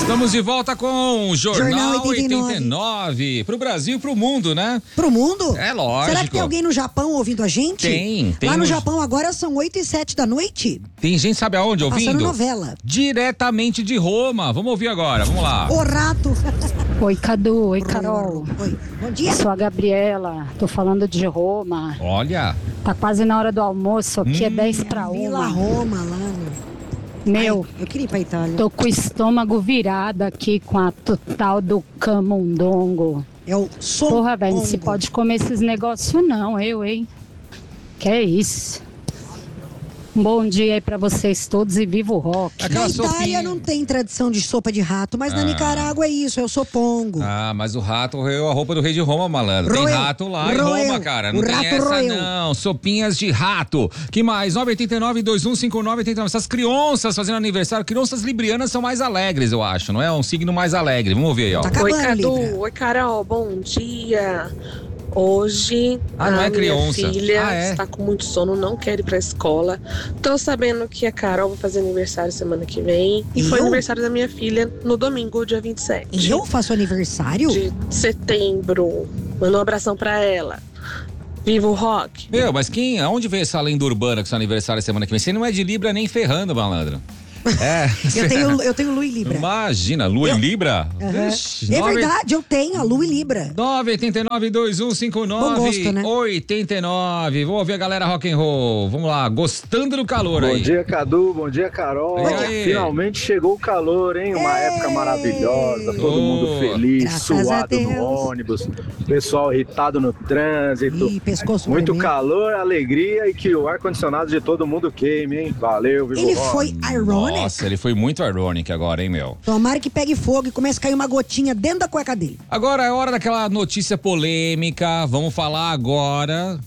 Estamos de volta com o Jornal 89. 89. Pro Brasil e pro mundo, né? Pro mundo? É lógico. Será que tem alguém no Japão ouvindo a gente? Tem. Lá no Japão agora são 8h07 da noite. Tem gente, sabe aonde ouvindo? Passando novela. Diretamente de Roma. Vamos ouvir agora, vamos lá. O rato. Oi, Cadu. Oi, Carol. Oi. Bom dia. Sou a Gabriela. Tô falando de Roma. Olha. Tá quase na hora do almoço. Aqui é 10 para Vila 1. Roma, lá no... Meu, Ai, eu queria ir pra Itália. tô com o estômago virado aqui com a total do camundongo. É o som. Porra, velho, não se pode comer esses negócios não, hein? Que é isso? Um bom dia aí pra vocês todos e viva o rock. Na Aquela Itália sopinha. não tem tradição de sopa de rato, mas na Nicarágua é isso, é o sopongo. Ah, mas o rato roeu a roupa do rei de Roma, malandro. Tem Roeu. rato lá em Roeu. Roma, cara. Não O tem rato essa roeu. não. Sopinhas de rato. Que mais? 989-2159-89. Essas crianças fazendo aniversário. Crianças librianas são mais alegres, eu acho, não é? Um signo mais alegre. Vamos ouvir aí, ó. Tá acabando, Oi, Cadu. Libra. Oi, Carol. Bom dia. Hoje, Ah, não a é minha criança. filha Ah, é? está com muito sono, não quer ir pra escola. Tô sabendo que a Carol vai fazer aniversário semana que vem. E foi Eu? aniversário da minha filha no domingo, dia 27 E eu faço aniversário? de setembro. Manda um abração pra ela. Viva o rock. Meu, mas aonde veio essa lenda urbana com seu aniversário semana que vem? Você não é de Libra nem ferrando, malandro. É. Eu tenho Lua e Libra. Imagina, Lua em Libra? Aham. Vixe, É verdade, eu tenho a Lua e Libra. 989-2159-89. Bom gosto, né? Vou ouvir a galera rock and roll. Vamos lá, gostando do calor aí. Bom dia, Cadu. Bom dia, Carol. E aí? Finalmente chegou o calor, hein? Uma época maravilhosa, todo mundo feliz, Graças a suado no Deus. ônibus, pessoal irritado no trânsito. Ih, pescoço Muito vermelho. calor, alegria e que o ar-condicionado de todo mundo queime, hein? Valeu, viu? Ele foi ironic? Nossa, ele foi muito ironic agora, hein, meu? Tomara que pegue fogo e comece a cair uma gotinha dentro da cueca dele. Agora é hora daquela notícia polêmica. Vamos falar agora